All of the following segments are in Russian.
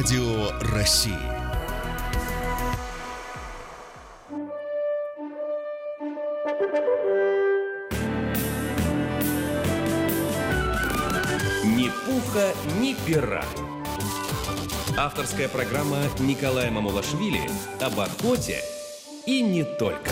Радио России. Ни пуха, ни пера. Авторская программа Николая Мамулашвили об охоте и не только.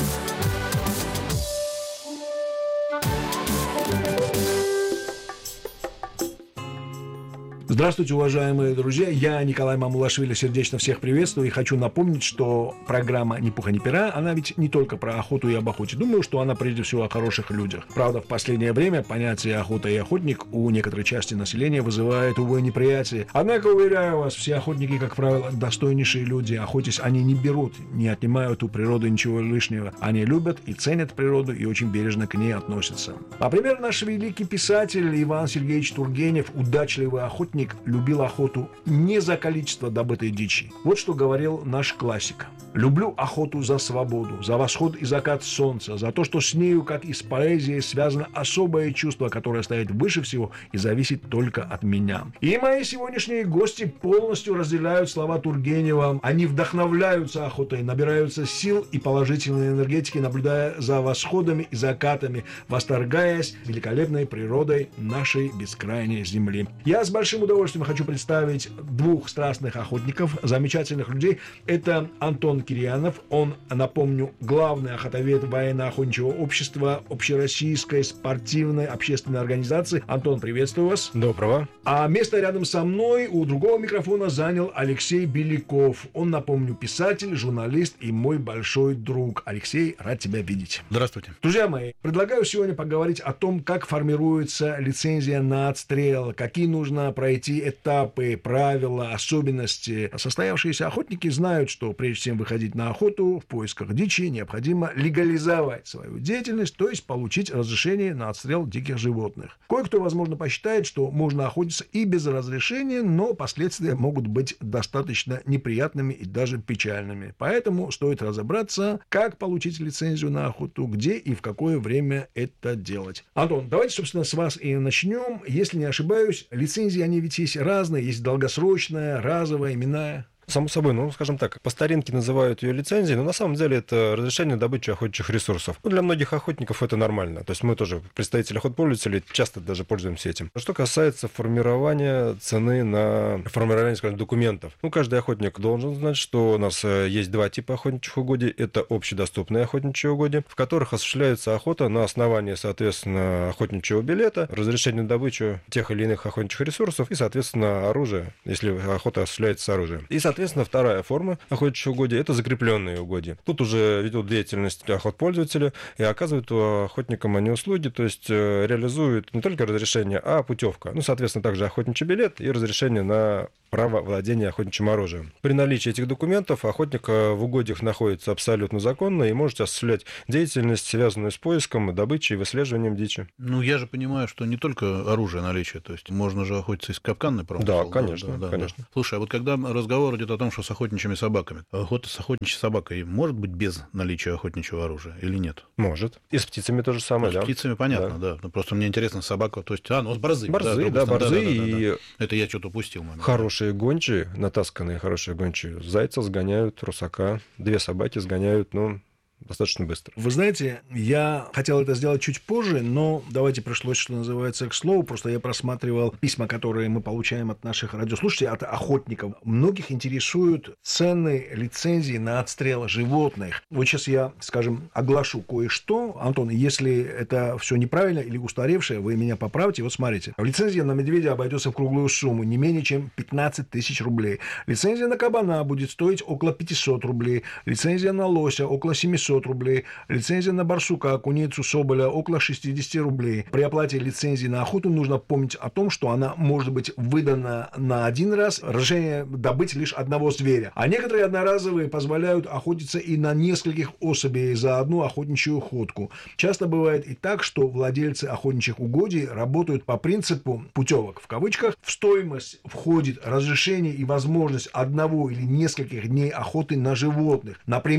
Здравствуйте, уважаемые друзья, я Николай Мамулашвили, сердечно всех приветствую и хочу напомнить, что программа «Ни пуха, ни пера», она ведь не только про охоту и об охоте. Думаю, что она прежде всего о хороших людях. Правда, в последнее время понятие «охота» и «охотник» у некоторой части населения вызывает, увы, неприятие. Однако, уверяю вас, все охотники, как правило, достойнейшие люди. Охотясь, они не берут, не отнимают у природы ничего лишнего. Они любят и ценят природу и очень бережно к ней относятся. Например, наш великий писатель Иван Сергеевич Тургенев, удачливый охотник, любил охоту не за количество добытой дичи. Вот что говорил наш классик. «Люблю охоту за свободу, за восход и закат солнца, за то, что с нею, как и с поэзией, связано особое чувство, которое стоит выше всего и зависит только от меня». И мои сегодняшние гости полностью разделяют слова Тургенева. Они вдохновляются охотой, набираются сил и положительной энергетики, наблюдая за восходами и закатами, восторгаясь великолепной природой нашей бескрайней земли. Я с большим удовольствием хочу представить двух страстных охотников, замечательных людей. Это Антон Кирьянов, он, напомню, главный охотовед военно-охотничьего общества общероссийской спортивной общественной организации. Антон, приветствую вас. Доброго. А место рядом со мной у другого микрофона занял Алексей Беляков. Он, напомню, писатель, журналист и мой большой друг. Алексей, рад тебя видеть. Здравствуйте. Друзья мои, предлагаю сегодня поговорить о том, как формируется лицензия на отстрел, какие нужно пройти этапы, правила, особенности. Состоявшиеся охотники знают, что прежде чем выходить на охоту в поисках дичи, необходимо легализовать свою деятельность, то есть получить разрешение на отстрел диких животных. Кое-кто, возможно, посчитает, что можно охотиться и без разрешения, но последствия могут быть достаточно неприятными и даже печальными. Поэтому стоит разобраться, как получить лицензию на охоту, где и в какое время это делать. Антон, давайте, собственно, с вас и начнем. Если не ошибаюсь, лицензии, они ведь есть разные, есть долгосрочная, разовая, именная. Само собой, скажем так, по старинке называют ее лицензией, но на самом деле это разрешение на добычу охотничьих ресурсов. Для многих охотников это нормально. То есть мы тоже, представители охотпользователей, часто даже пользуемся этим. Что касается формирования цены на формирование, скажем, документов. Каждый охотник должен знать, что у нас есть два типа охотничьих угодий. Это общедоступные охотничьи угодья, в которых осуществляется охота на основании, соответственно, охотничьего билета, разрешение на добычу тех или иных охотничьих ресурсов и, соответственно, оружия, если охота осуществляется с оружием. И, соответственно, вторая форма охотничьего угодья – это закрепленные угодья. Тут уже ведут деятельность охотпользователи и оказывают охотникам они услуги, то есть реализуют не только разрешение, а путевка. Соответственно, также охотничий билет и разрешение на право владения охотничьим оружием. При наличии этих документов охотник в угодьях находится абсолютно законно и может осуществлять деятельность, связанную с поиском, добычей и выслеживанием дичи. Я же понимаю, что не только оружие наличие, то есть можно же охотиться из капканной Да, промысел. конечно. Слушай, а вот когда разговор идет о том, что с охотничьими собаками, охота с охотничьей собакой может быть без наличия охотничьего оружия или нет? Может. И с птицами то же самое, да. С птицами понятно, да. Просто мне интересно, собака, то есть, борзы. Борзы, борзы. Это я что-то упустил. Хорошие гончие, натасканные хорошие гончие, зайца сгоняют, русака, 2 собаки сгоняют, достаточно быстро. Вы знаете, я хотел это сделать чуть позже, но давайте пришлось, что называется, к слову. Просто я просматривал письма, которые мы получаем от наших радиослушателей, от охотников. Многих интересуют цены лицензии на отстрел животных. Вот сейчас я, скажем, оглашу кое-что. Антон, если это все неправильно или устаревшее, вы меня поправьте. Вот смотрите. Лицензия на медведя обойдется в круглую сумму, не менее чем 15 тысяч рублей. Лицензия на кабана будет стоить около 500 рублей. Лицензия на лося около 700 рублей. Лицензия на барсука, куницу, соболя около 60 рублей. При оплате лицензии на охоту нужно помнить о том, что она может быть выдана на один раз, разрешение добыть лишь одного зверя. А некоторые одноразовые позволяют охотиться и на нескольких особей за одну охотничью охотку. Часто бывает и так, что владельцы охотничьих угодий работают по принципу путевок, в кавычках. В стоимость входит разрешение и возможность одного или нескольких дней охоты на животных. Например,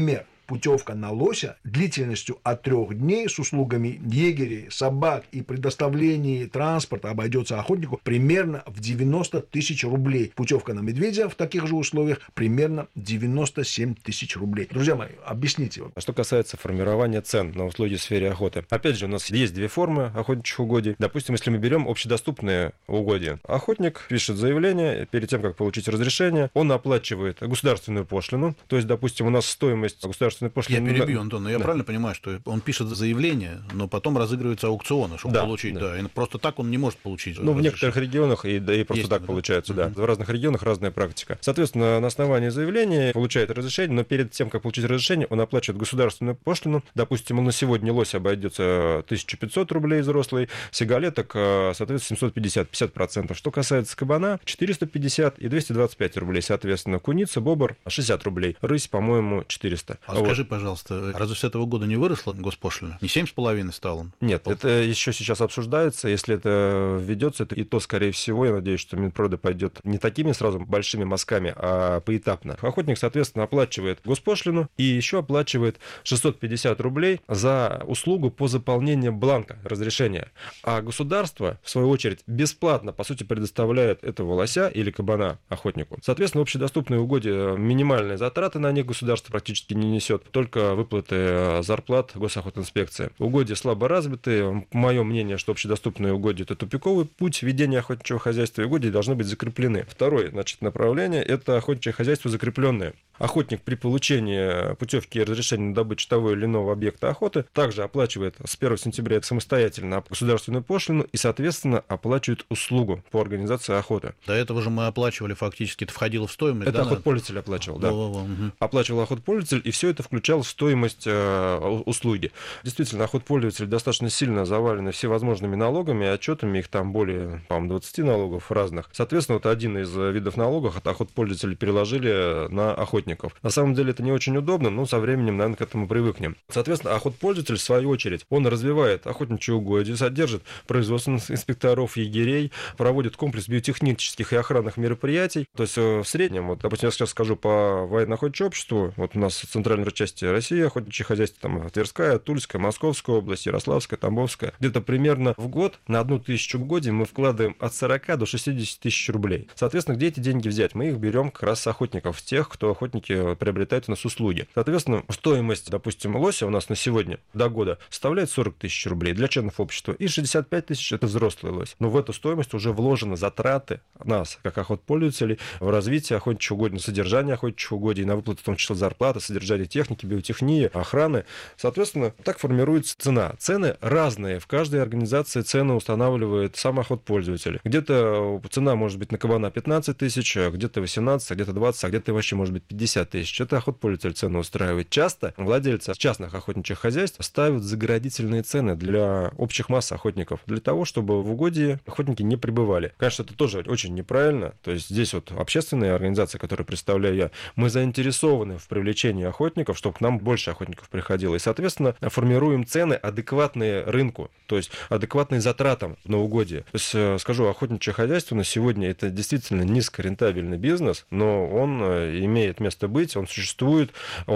путевка на лося длительностью от 3 дней с услугами егерей, собак и предоставлением транспорта обойдется охотнику примерно в 90 тысяч рублей. Путевка на медведя в таких же условиях примерно 97 тысяч рублей. Друзья мои, объясните. Что касается формирования цен на услуги в сфере охоты. Опять же, у нас есть две формы охотничьих угодий. Допустим, если мы берем общедоступные угодья. Охотник пишет заявление, перед тем, как получить разрешение, он оплачивает государственную пошлину. То есть, допустим, у нас стоимость государственной пошлины... Я перебью, Антон, но я правильно понимаю, что он пишет заявление, но потом разыгрываются аукционы, чтобы получить, и просто так он не может получить. Ну, в некоторых регионах и просто есть, так получается, да. В разных регионах разная практика. Соответственно, на основании заявления получает разрешение, но перед тем, как получить разрешение, он оплачивает государственную пошлину. Допустим, на сегодня лось обойдется 1500 рублей взрослый, сигалеток, соответственно, 750, 50%. Что касается кабана, 450 и 225 рублей, соответственно. Куница, бобр, 60 рублей. Рысь, по-моему, 400. Скажи, пожалуйста, разве с этого года не выросла госпошлина? Не 7,5 стал он? Нет, это еще сейчас обсуждается. Если это введется, и то, скорее всего, я надеюсь, что Минпрода пойдет не такими сразу большими мазками, а поэтапно. Охотник, соответственно, оплачивает госпошлину и еще оплачивает 650 рублей за услугу по заполнению бланка разрешения. А государство, в свою очередь, бесплатно, по сути, предоставляет этого лося или кабана охотнику. Соответственно, общедоступные угодья, минимальные затраты на них государство практически не несет, только выплаты зарплат госохотинспекции. Угодья слабо развитые. Мое мнение, что общедоступные угодья — это тупиковый путь ведения охотничьего хозяйства, и угодья должны быть закреплены. Второе, направление — это охотничье хозяйство закрепленное. Охотник при получении путевки и разрешения на добычу того или иного объекта охоты также оплачивает с 1 сентября самостоятельно государственную пошлину и, соответственно, оплачивает услугу по организации охоты. До этого же мы оплачивали фактически, это входило в стоимость. Это охотпользователь оплачивал, да. Оплачивал охотпользователь, и все это включало в стоимость услуги. Действительно, охотпользователи достаточно сильно завалены всевозможными налогами, отчетами, их там более, по-моему, 20 налогов разных. Соответственно, вот один из видов налогов от охотпользователей переложили на охотников. На самом деле это не очень удобно, но со временем, наверное, к этому привыкнем. Соответственно, охотпользователь, в свою очередь, он развивает охотничьи угодья, содержит производственных инспекторов, егерей, проводит комплекс биотехнических и охранных мероприятий. То есть в среднем, вот, допустим, я сейчас скажу по военно-охотничьему обществу, вот у нас в центральной части России охотничье хозяйство, там Тверская, Тульская, Московская область, Ярославская, Тамбовская. Где-то примерно в год на 1000 угодий мы вкладываем от 40 до 60 тысяч рублей. Соответственно, где эти деньги взять? Мы их берем как раз с охотников, тех, кто охотники приобретают у нас услуги. Соответственно, стоимость, допустим, лося у нас на сегодня до года составляет 40 тысяч рублей для членов общества, и 65 тысяч — это взрослый лось. Но в эту стоимость уже вложены затраты нас, как охотпользователей, в развитие охотничьих угодий, на содержание охотничьих угодий, на выплату, в том числе, зарплаты, содержание техники, биотехнии, охраны. Соответственно, так формируется цена. Цены разные. В каждой организации цены устанавливает сам охотпользователь. Где-то цена может быть на кабана 15 тысяч, где-то 18, где-то 20, а где-то вообще может быть 50 тысяч. Это охотпользователь цену устраивает. Часто владельцы частных охотничьих хозяйств ставят заградительные цены для общих масс охотников, для того, чтобы в угодье охотники не пребывали. Конечно, это тоже очень неправильно. То есть здесь вот общественные организации, которые представляю я, мы заинтересованы в привлечении охотников, чтобы к нам больше охотников приходило. И, соответственно, формируем цены, адекватные рынку, то есть адекватные затратам на угодье. То есть, скажу, охотничье хозяйство на сегодня — это действительно низкорентабельный бизнес, но он имеет место быть, он существует,